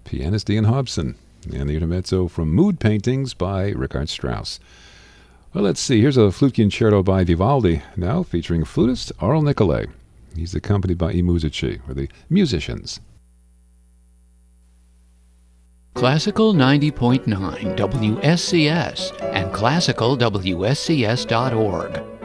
pianist Ian Hobson, and the intermezzo from Mood Paintings by Richard Strauss. Well, let's see. Here's a flute concerto by Vivaldi now, featuring flutist Arl Nicolai. He's accompanied by I Musici, or the musicians. Classical 90.9 WSCS and classicalwscs.org.